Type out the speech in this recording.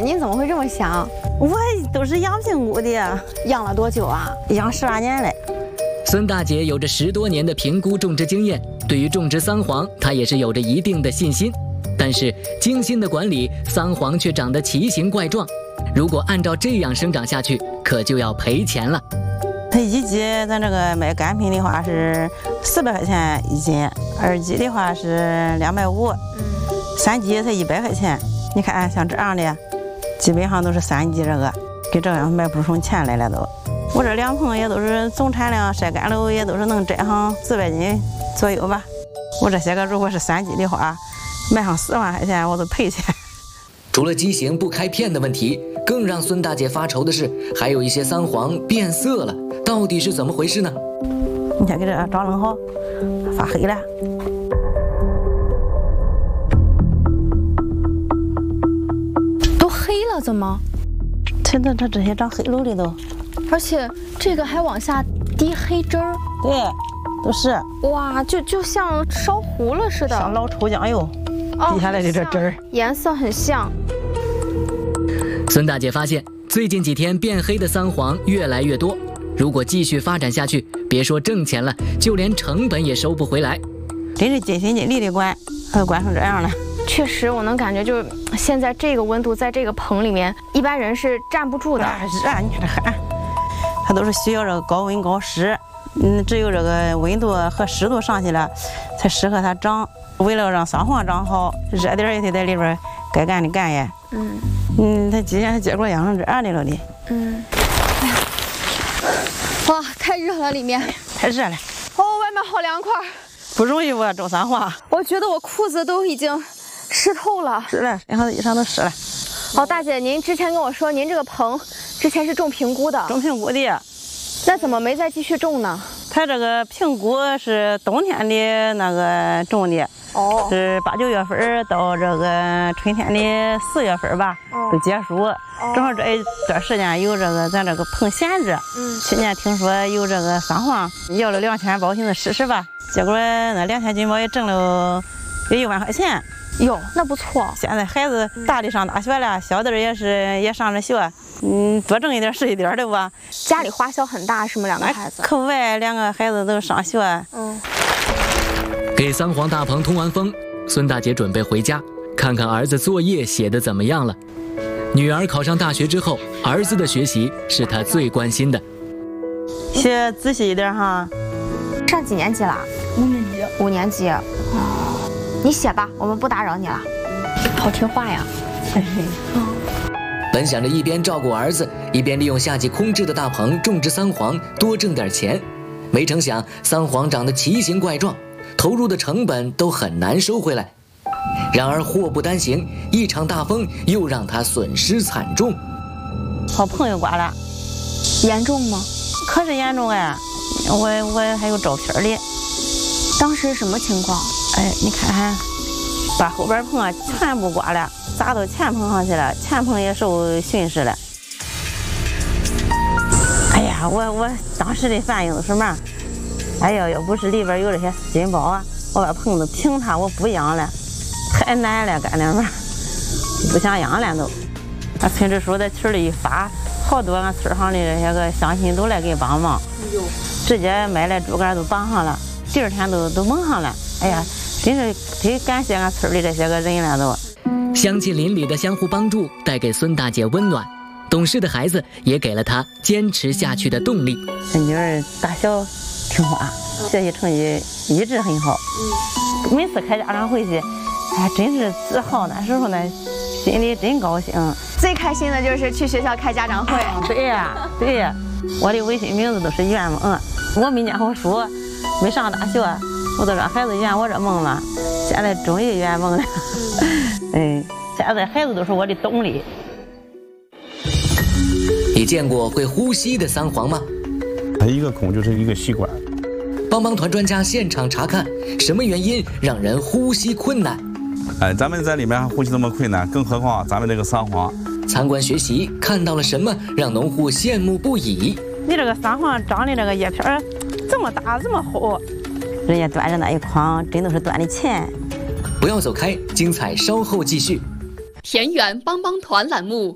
您怎么会这么想？ 我都是养平菇的， 养了多久啊？ 养18年了。 孙大姐有着10多年的平菇种植经验，对于种植桑黄，她也是有着一定的信心。但是精心的管理，桑黄却长得奇形怪状。如果按照这样生长下去，可就要赔钱了。 它一级咱这个卖干品的话是400块钱一斤，2级的话是250，3级才100块钱。你看像这样的，基本上都是3级这个，给这样卖不出钱来了都。我这2棚也都是总产量晒干了也都是能摘上400斤左右吧。我这些个如果是3级的话，卖上4万块钱我都赔钱。 除了畸形不开片的问题，更让孙大姐发愁的是，还有一些桑黄变色了，到底是怎么回事呢？ 你先给这长冷好，发黑了。 都黑了怎么？ 它这些长黑喽的都。 而且这个还往下滴黑汁儿。 对，都是。 哇，就像烧糊了似的， 像老抽酱油滴下来的这汁儿， 颜色很像。 孙大姐发现，最近几天变黑的桑黄越来越多，如果继续发展下去，别说挣钱了，就连成本也收不回来。 真是尽心尽力的管，管成这样了。 确实，我能感觉，就是现在这个温度，在这个棚里面，一般人是站不住的。 是啊，你看这汗，它都是需要这个高温高湿。只有这个温度和湿度上去了，才适合它长。为了让桑黄长好，热点也得在里边该干的干呀。它今天结果养成这样的了的。 哎呀，哇，太热了，里面太热了。 哦，外面好凉快。 不容易我种桑黄， 我觉得我裤子都已经湿透了。 湿了，然后衣裳都湿了。 好，大姐，您之前跟我说，您这个棚之前是种平菇的。 种平菇的。 那怎么没再继续种呢？ 它这个平菇是冬天的那个种的，是8、9月份到这个春天的4月份吧，都结束。正好这一段时间有这个咱这个棚闲置。去年听说有这个桑黄，要了2000包寻思试试吧，结果那2000斤包也挣了有1万块钱。 哟，那不错。 现在孩子大的上大学了，小的也上着学，多挣一点是一点的吧。 家里花销很大是吗？2个孩子？ 课外2个孩子都上学。 给桑黄大棚通完风，孙大姐准备回家，看看儿子作业写得怎么样了。女儿考上大学之后，儿子的学习是她最关心的。 学仔细一点哈。 上几年级了？5年级。5年级。你写吧，我们不打扰你了。好听话呀。 本想着一边照顾儿子，一边利用夏季空置的大棚种植桑黄，多挣点钱。没成想桑黄长得奇形怪状，投入的成本都很难收回来。然而祸不单行，一场大风又让他损失惨重。 好朋友刮了。 严重吗？ 可是严重哎，我还有照片的。 当时什么情况？ 哎，你看看，把后边棚全部刮了，砸到前棚上去了，前棚也受损失了。哎呀，我当时的反应是什么？哎呀，要不是里边有这些丝巾包啊，我把棚子平它，我不养了，太难了，干那玩意儿，不想养了都。俺村支书在村里一发，好多俺村上的这些个乡亲都来给帮忙，直接买来竹竿都绑上了，第2天都蒙上了。哎呀，真是得感谢俺村里这些个人了都。 乡亲邻里的相互帮助带给孙大姐温暖，懂事的孩子也给了她坚持下去的动力。 女儿大小听话，学习成绩一直很好。每次开家长会去，哎，真是自豪，那时候呢，心里真高兴。 最开心的就是去学校开家长会。 对呀，对呀，我的微信名字都是圆梦。我没念好书，没上大学，我都让孩子圆我这梦了。现在终于圆梦了。现在孩子都是我的动力。 你见过会呼吸的桑黄吗？ 它一个孔就是一个吸管。 帮帮团专家现场查看，什么原因让人呼吸困难？ 咱们在里面还呼吸这么困难，更何况咱们这个桑黄。 参观学习，看到了什么让农户羡慕不已？ 你这个桑黄长的这个叶片这么大这么厚，人家端着那一筐真都是端的钱。 不要走开，精彩稍后继续。 田园帮帮团栏目